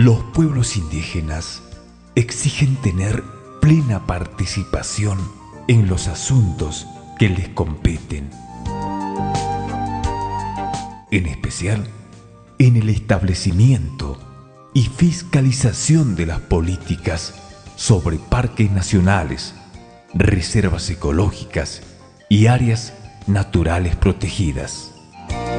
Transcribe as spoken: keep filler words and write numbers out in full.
Los pueblos indígenas exigen tener plena participación en los asuntos que les competen, en especial en el establecimiento y fiscalización de las políticas sobre parques nacionales, reservas ecológicas y áreas naturales protegidas.